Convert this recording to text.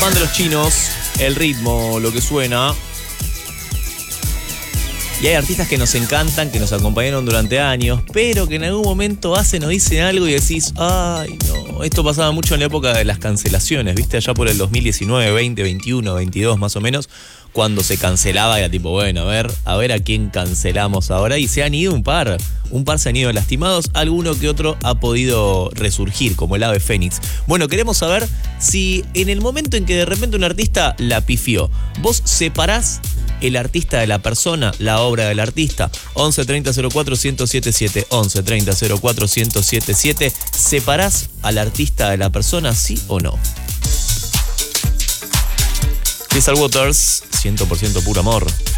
fan de los chinos, el ritmo, lo que suena. Y hay artistas que nos encantan, que nos acompañaron durante años, pero que en algún momento hacen o dicen algo y decís, ay, no, esto pasaba mucho en la época de las cancelaciones, ¿viste? Allá por el 2019, 20, 21, 22 más o menos, cuando se cancelaba, era tipo, bueno, a ver a quién cancelamos ahora. Y se han ido un par se han ido lastimados, alguno que otro ha podido resurgir, como el ave fénix. Bueno, queremos saber si en el momento en que de repente un artista la pifió, vos separás el artista de la persona, la obra del artista. 11 30 04 1077, 11 30 04 1077. ¿Separás al artista de la persona, sí o no? Crystal Waters, 100% puro amor.